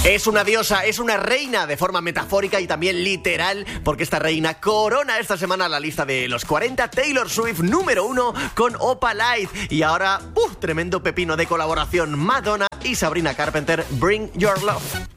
Es una diosa, es una reina de forma metafórica y también literal, porque esta reina corona esta semana la lista de los 40. Taylor Swift número 1 con Opalite. Y ahora, tremendo pepino de colaboración, Madonna y Sabrina Carpenter, Bring Your Love.